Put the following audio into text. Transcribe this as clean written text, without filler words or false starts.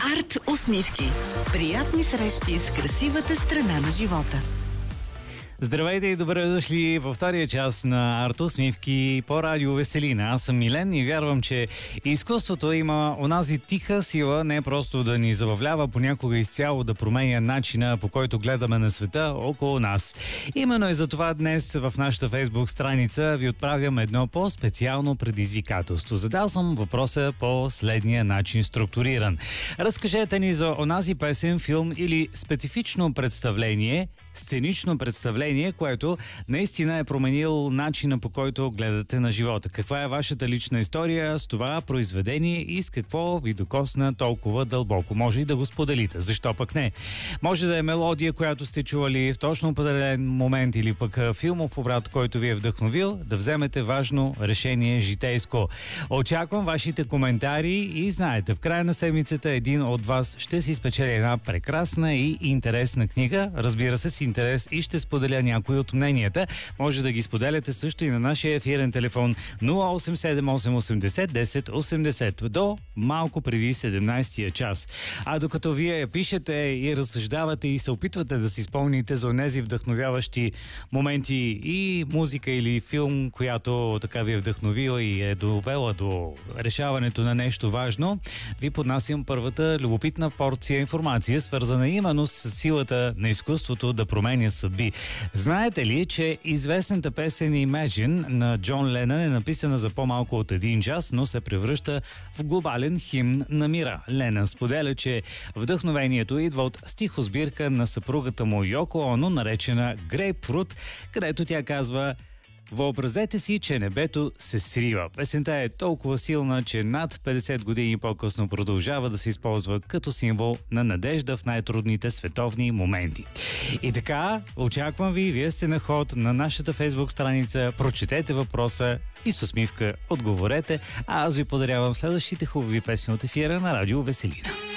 Арт усмивки. Приятни срещи с красивата страна на живота. Здравейте и добре дошли във втория част на Арт усмивки по радио Веселина. Аз съм Милен и вярвам, че изкуството има онази тиха сила не просто да ни забавлява, понякога изцяло да променя начина, по който гледаме на света около нас. Именно и за това днес в нашата Фейсбук страница ви отправям едно по-специално предизвикателство. Задал съм въпроса по следния начин структуриран. Разкажете ни за онази песен, филм или специфично представление, сценично представление, което наистина е променил начина, по който гледате на живота. Каква е вашата лична история с това произведение и с какво ви докосна толкова дълбоко? Може и да го споделите. Защо пък не? Може да е мелодия, която сте чували в точно определен момент или пък филмов обрат, който ви е вдъхновил, да вземете важно решение житейско. Очаквам вашите коментари и знаете, в края на седмицата един от вас ще си спечели една прекрасна и интересна книга. Разбира се, с интерес и ще споделя някои от мненията. Може да ги споделяте също и на нашия ефирен телефон 0878801080 до малко преди 17-я час. А докато вие пишете и разсъждавате и се опитвате да си спомните за онези вдъхновяващи моменти и музика или филм, която така ви е вдъхновила и е довела до решаването на нещо важно, ви поднасям първата любопитна порция информация, свързана именно с силата на изкуството да променя съдби. Знаете ли, че известната песен Imagine на Джон Ленън е написана за по-малко от един час, но се превръща в глобален химн на мира. Ленън споделя, че вдъхновението идва от стихосбирка на съпругата му Йоко Оно, наречена Grapefruit, където тя казва: въобразете си, че небето се срива. Песента е толкова силна, че над 50 години по-късно продължава да се използва като символ на надежда в най-трудните световни моменти. И така, очаквам ви, вие сте на ход на нашата Фейсбук страница, прочетете въпроса и с усмивка отговорете, а аз ви подарявам следващите хубави песни от ефира на радио Веселина.